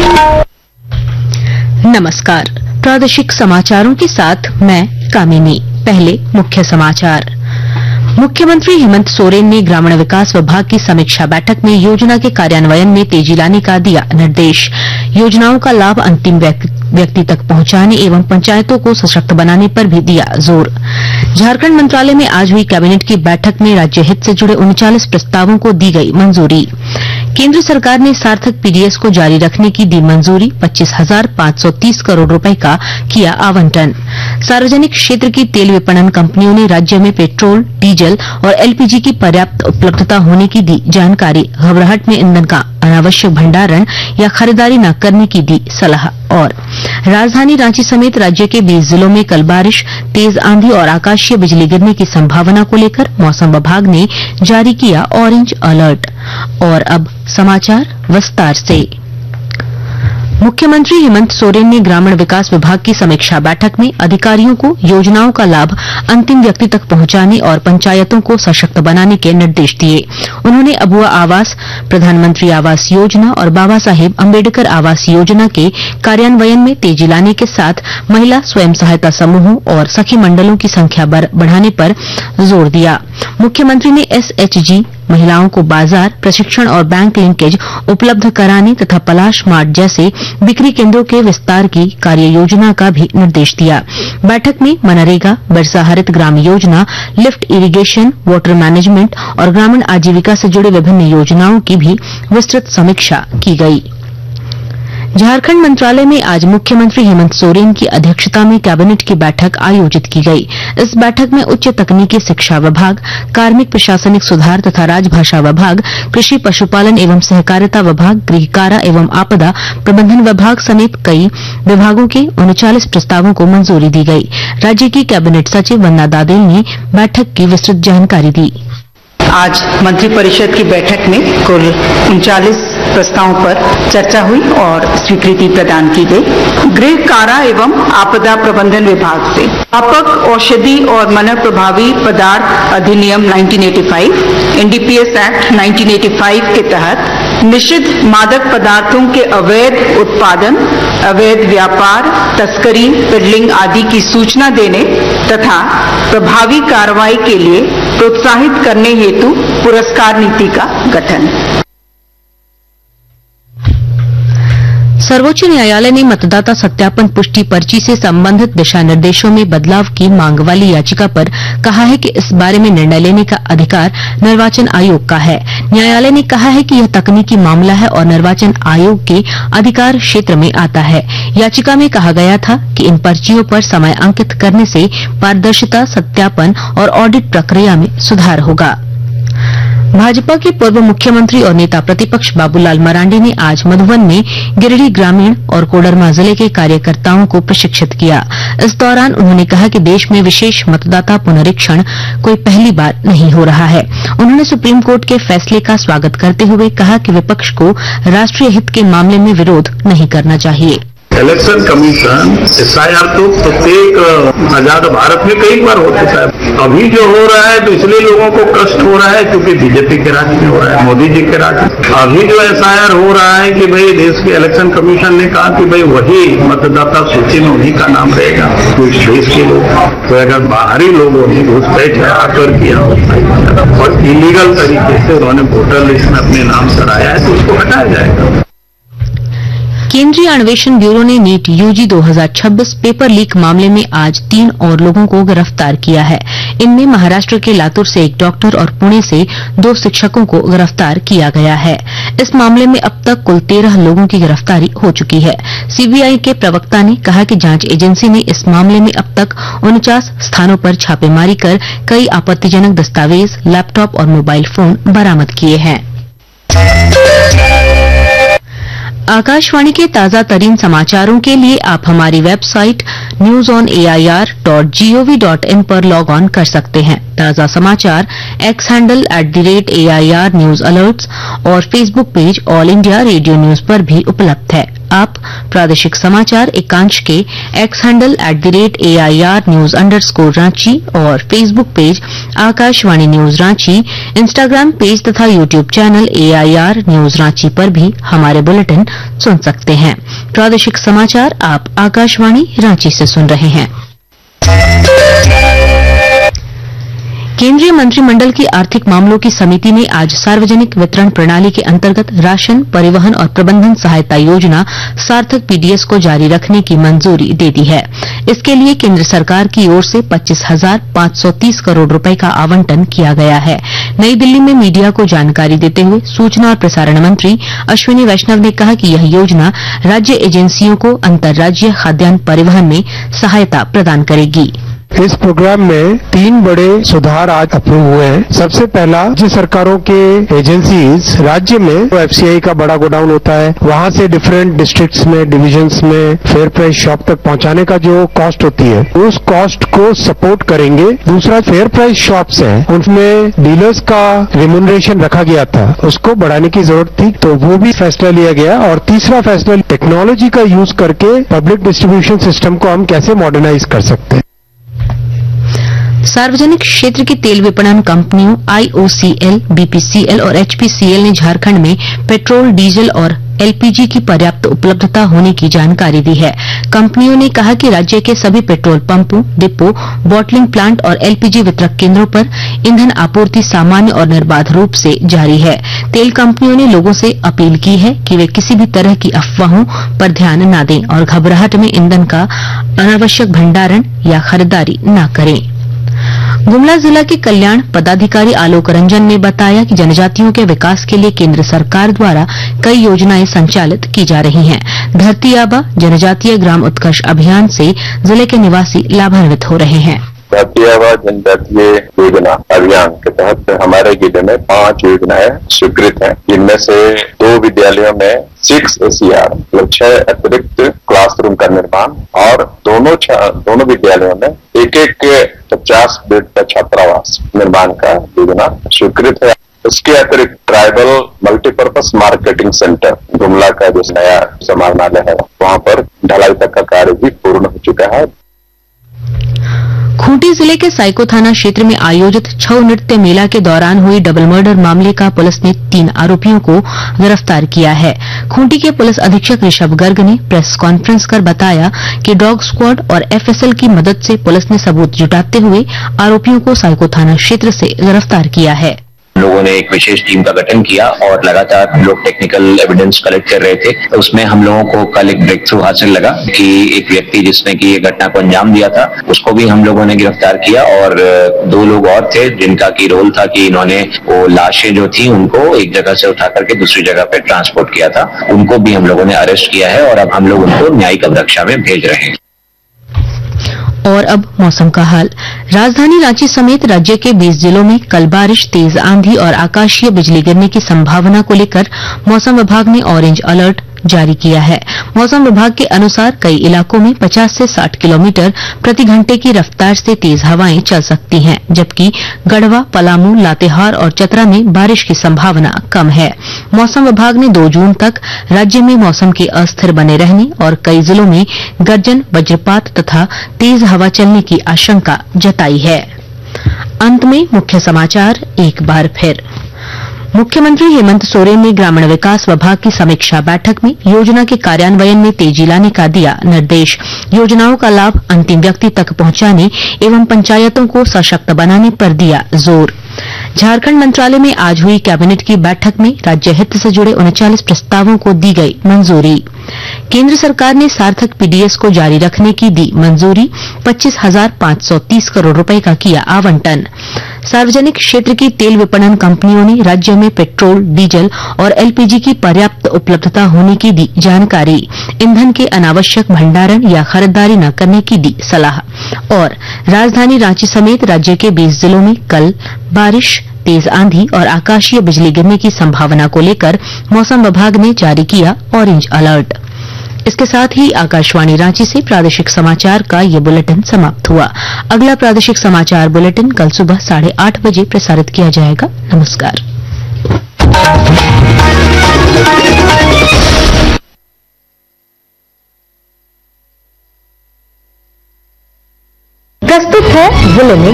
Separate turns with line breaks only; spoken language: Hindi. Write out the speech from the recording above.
नमस्कार, प्रादेशिक समाचारों के साथ मैं कामिनी। पहले मुख्य समाचार। मुख्यमंत्री हेमंत सोरेन ने ग्रामीण विकास विभाग की समीक्षा बैठक में योजना के कार्यान्वयन में तेजी लाने का दिया निर्देश। योजनाओं का लाभ अंतिम व्यक्ति तक पहुंचाने एवं पंचायतों को सशक्त बनाने पर भी दिया जोर। झारखंड मंत्रालय में आज हुई कैबिनेट की बैठक में राज्य हित से जुड़े 39 प्रस्तावों को दी गई मंजूरी। केंद्र सरकार ने सार्थक पीडीएस को जारी रखने की दी मंजूरी। 25,530 करोड़ रुपए का किया आवंटन। सार्वजनिक क्षेत्र की तेल विपणन कंपनियों ने राज्य में पेट्रोल, डीजल और एलपीजी की पर्याप्त उपलब्धता होने की दी जानकारी। घबराहट में ईंधन का अनावश्यक भंडारण या खरीदारी न करने की दी सलाह। और राजधानी रांची समेत राज्य के 20 जिलों में कल बारिश, तेज आंधी और आकाशीय बिजली गिरने की संभावना को लेकर मौसम विभाग ने जारी किया ऑरेंज अलर्ट। और अब समाचार विस्तार से। मुख्यमंत्री हेमंत सोरेन ने ग्रामीण विकास विभाग की समीक्षा बैठक में अधिकारियों को योजनाओं का लाभ अंतिम व्यक्ति तक पहुंचाने और पंचायतों को सशक्त बनाने के निर्देश दिए। उन्होंने अबुआ आवास, प्रधानमंत्री आवास योजना और बाबा साहेब अम्बेडकर आवास योजना के कार्यान्वयन में तेजी लाने के साथ महिला स्वयं सहायता समूहों और सखी मंडलों की संख्या बढ़ाने पर जोर दिया। मुख्यमंत्री ने एसएचजी, महिलाओं को बाजार, प्रशिक्षण और बैंक लिंकेज उपलब्ध कराने तथा पलाश मार्ट जैसे बिक्री केंद्रों के विस्तार की कार्य योजना का भी निर्देश दिया। बैठक में मनरेगा, बिरसा हरित Gram Yojana, lift irrigation, water management और ग्रामीण आजीविका से जुड़े विभिन्न योजनाओं की भी विस्तृत समीक्षा की गई। झारखंड मंत्रालय में आज मुख्यमंत्री हेमंत सोरेन की अध्यक्षता में कैबिनेट की बैठक आयोजित की गई। इस बैठक में उच्च तकनीकी शिक्षा विभाग, कार्मिक प्रशासनिक सुधार तथा राजभाषा विभाग, कृषि पशुपालन एवं सहकारिता विभाग, गृह कारा एवं आपदा प्रबंधन विभाग समेत कई विभागों के 39 प्रस्तावों को मंजूरी दी गई। राज्य की कैबिनेट सचिव वंदना दादेल ने बैठक की विस्तृत जानकारी दी।
आज मंत्रिपरिषद की बैठक में कुल 39 प्रस्तावों पर चर्चा हुई और स्वीकृति प्रदान की गई। गृह कारा एवं आपदा प्रबंधन विभाग से व्यापक औषधि और मन प्रभावी पदार्थ अधिनियम 1985, एनडीपीएस एक्ट 1985 के तहत निषिद्ध मादक पदार्थों के अवैध उत्पादन, अवैध व्यापार, तस्करी, पेडलिंग आदि की सूचना देने तथा प्रभावी कार्रवाई के लिए प्रोत्साहित करने हेतु पुरस्कार नीति का गठन।
सर्वोच्च न्यायालय ने मतदाता सत्यापन पुष्टि पर्ची से संबंधित दिशा निर्देशों में बदलाव की मांग वाली याचिका पर कहा है कि इस बारे में निर्णय लेने का अधिकार निर्वाचन आयोग का है। न्यायालय ने कहा है कि यह तकनीकी मामला है और निर्वाचन आयोग के अधिकार क्षेत्र में आता है। याचिका में कहा गया था कि इन पर्चियों पर समय अंकित करने से पारदर्शिता, सत्यापन और ऑडिट प्रक्रिया में सुधार होगा। भाजपा के पूर्व मुख्यमंत्री और नेता प्रतिपक्ष बाबूलाल मरांडी ने आज मधुबन में गिरिडीह ग्रामीण और कोडरमा जिले के कार्यकर्ताओं को प्रशिक्षित किया। इस दौरान उन्होंने कहा कि देश में विशेष मतदाता पुनरीक्षण कोई पहली बार नहीं हो रहा है। उन्होंने सुप्रीम कोर्ट के फैसले का स्वागत करते हुए कहा कि विपक्ष को राष्ट्रीय हित के मामले में विरोध नहीं करना चाहिए।
इलेक्शन कमीशन एसआईआर तो प्रत्येक आजाद भारत में कई बार हो चुका है। अभी जो हो रहा है तो इसलिए लोगों को कष्ट हो रहा है क्योंकि बीजेपी के राज में हो रहा है, मोदी जी के राज में। अभी जो एसआईआर हो रहा है कि भाई देश के इलेक्शन कमीशन ने कहा कि भाई वही मतदाता सूची में उन्हीं का नाम रहेगा। तो इस देश के लोग तो अगर बाहरी लोगों ने घुसपैठ आकर किया और इलीगल तरीके से उन्होंने वोटर लिस्ट में अपने नाम कराया है तो उसको हटाया जाएगा।
केंद्रीय अन्वेषण ब्यूरो ने नीट यूजी 2026 पेपर लीक मामले में आज 3 और लोगों को गिरफ्तार किया है। इनमें महाराष्ट्र के लातूर से एक डॉक्टर और पुणे से 2 शिक्षकों को गिरफ्तार किया गया है। इस मामले में अब तक कुल 13 लोगों की गिरफ्तारी हो चुकी है। सीबीआई के प्रवक्ता ने कहा कि जांच एजेंसी ने इस मामले में अब तक 49 स्थानों पर छापेमारी कर कई आपत्तिजनक दस्तावेज, लैपटॉप और मोबाइल फोन बरामद किए हैं। आकाशवाणी के ताजा तरीन समाचारों के लिए आप हमारी वेबसाइट newsonair.gov.in पर लॉग ऑन कर सकते हैं। ताजा समाचार x handle @AIR news alerts और Facebook page all India radio news पर भी उपलब्ध है। आप प्रादेशिक समाचार एकांश के x handle @AIR News_ Ranchi और Facebook page Akashvani news Ranchi, Instagram page तथा YouTube channel AIR News Ranchi पर भी हमारे बुलेटिन सुन सकते हैं। प्रादेशिक समाचार आप आकाशवाणी रांची से सुन रहे हैं। केंद्रीय मंत्रिमंडल की आर्थिक मामलों की समिति ने आज सार्वजनिक वितरण प्रणाली के अंतर्गत राशन, परिवहन और प्रबंधन सहायता योजना सार्थक PDS को जारी रखने की मंजूरी दे दी है। इसके लिए केंद्र सरकार की ओर से 25,530 करोड़ रुपए का आवंटन किया गया है। नई दिल्ली में मीडिया को जानकारी देते हुए सूचना और प्रसारण मंत्री अश्विनी वैष्णव ने कहा कि यह योजना राज्य एजेंसियों को अंतर्राज्यीय खाद्यान्न परिवहन में सहायता प्रदान करेगी।
इस प्रोग्राम में 3 बड़े सुधार आज अप्रूव हुए हैं। सबसे पहला, राज्य सरकारों के एजेंसीज राज्य में FCI का बड़ा गोडाउन होता है, वहां से डिफरेंट डिस्ट्रिक्ट्स में, डिविजन्स में फेयर प्राइस शॉप तक पहुंचाने का जो कॉस्ट होती है, उस कॉस्ट को सपोर्ट करेंगे। दूसरा, फेयर प्राइस शॉप्स हैं, उनमें डीलर्स का रिम्यूनरेशन रखा गया था, उसको बढ़ाने की जरूरत थी, तो वो भी फैसला लिया गया। और तीसरा फैसला, टेक्नोलॉजी का यूज करके पब्लिक डिस्ट्रीब्यूशन सिस्टम को हम कैसे मॉडर्नाइज कर सकते हैं।
सार्वजनिक क्षेत्र की तेल विपणन कंपनियों IOCL, BPCL और HPCL ने झारखंड में पेट्रोल, डीजल और LPG की पर्याप्त उपलब्धता होने की जानकारी दी है। कंपनियों ने कहा कि राज्य के सभी पेट्रोल पंपों, डिपो, बॉटलिंग प्लांट और LPG वितरक केंद्रों पर ईंधन आपूर्ति सामान्य और निर्बाध रूप से जारी है। तेल कंपनियों ने लोगों से अपील की है कि वे किसी भी तरह की अफवाहों पर ध्यान न दें और घबराहट में ईंधन का अनावश्यक भंडारण या खरीदारी न करें। गुमला जिला के कल्याण पदाधिकारी आलोक रंजन ने बताया कि जनजातियों के विकास के लिए केंद्र सरकार द्वारा कई योजनाएं संचालित की जा रही हैं। धरती आबा जनजातीय ग्राम उत्कर्ष अभियान से जिले के निवासी लाभान्वित हो रहे हैं।
धरती आबा जनजातीय योजना अभियान के तहत हमारे जिले में 5 योजनाएं स्वीकृत हैं, जिनमें से 2 विद्यालयों में 6 ACR मतलब 6 अतिरिक्त क्लासरूम का निर्माण और दोनों विद्यालयों में एक 50 बेड का छात्रावास निर्माण का योजना स्वीकृत है। इसके अतिरिक्त tribal multipurpose marketing centre Gumla का जो नया समाहरणालय है, वहां पर ढलाई तक का कार्य भी पूर्ण हो चुका है।
खूंटी जिले के साइको थाना क्षेत्र में आयोजित छऊ नृत्य मेला के दौरान हुई डबल मर्डर मामले का पुलिस ने 3 आरोपियों को गिरफ्तार किया है। खूंटी के पुलिस अधीक्षक ऋषभ गर्ग ने प्रेस कॉन्फ्रेंस कर बताया कि डॉग स्क्वाड और FSL की मदद से पुलिस ने सबूत जुटाते हुए आरोपियों को साइको थाना क्षेत्र से गिरफ्तार किया है।
लोगों ने एक विशेष टीम का गठन किया और लगातार लोग टेक्निकल एविडेंस कलेक्ट कर रहे थे। उसमें हम लोगों को कल एक ब्रेक थ्रू हासिल लगा कि एक व्यक्ति जिसने की ये घटना को अंजाम दिया था, उसको भी हम लोगों ने गिरफ्तार किया और 2 लोग और थे जिनका की रोल था कि इन्होंने वो लाशें जो थी उनको एक जगह से उठा करके दूसरी जगह पे ट्रांसपोर्ट किया था। उनको भी हम लोगों ने अरेस्ट किया है और अब हम लोग उनको न्यायिक अभिरक्षा में भेज रहे हैं।
और अब मौसम का हाल। राजधानी रांची समेत राज्य के 20 जिलों में कल बारिश, तेज आंधी और आकाशीय बिजली गिरने की संभावना को लेकर मौसम विभाग ने ऑरेंज अलर्ट जारी किया है। मौसम विभाग के अनुसार कई इलाकों में 50 से 60 किलोमीटर प्रति घंटे की रफ्तार से तेज हवाएं चल सकती हैं, जबकि गढ़वा, पलामू, लातेहार और चतरा में बारिश की संभावना कम है। मौसम विभाग ने 2 जून तक राज्य में मौसम के अस्थिर बने रहने और कई जिलों में गर्जन, वज्रपात तथा तेज हवा चलने की आशंका जताई है। अंत में मुख्य समाचार एक बार फिर। मुख्यमंत्री हेमंत सोरेन ने ग्रामीण विकास विभाग की समीक्षा बैठक में योजना के कार्यान्वयन में तेजी लाने का दिया निर्देश। योजनाओं का लाभ अंतिम व्यक्ति तक पहुंचाने एवं पंचायतों को सशक्त बनाने पर दिया जोर। झारखंड मंत्रालय में आज हुई कैबिनेट की बैठक में राज्य हित से जुड़े 39 प्रस्तावों को दी गई मंजूरी। केंद्र सरकार ने सार्थक PDS को जारी रखने की दी मंजूरी। 25,530 करोड़ रुपए का किया आवंटन। सार्वजनिक क्षेत्र की तेल विपणन कंपनियों ने राज्य में पेट्रोल, डीजल और LPG की पर्याप्त उपलब्धता होने की दी जानकारी। ईंधन के अनावश्यक भंडारण या खरीदारी न करने की दी सलाह। और राजधानी रांची समेत राज्य के 20 जिलों में कल बारिश, तेज आंधी और आकाशीय बिजली गिरने की संभावना को लेकर मौसम विभाग ने जारी किया ऑरेंज अलर्ट। इसके साथ ही आकाशवाणी रांची से प्रादेशिक समाचार का ये बुलेटिन समाप्त हुआ। अगला प्रादेशिक समाचार बुलेटिन कल सुबह 8:30 बजे प्रसारित किया जाएगा। नमस्कार।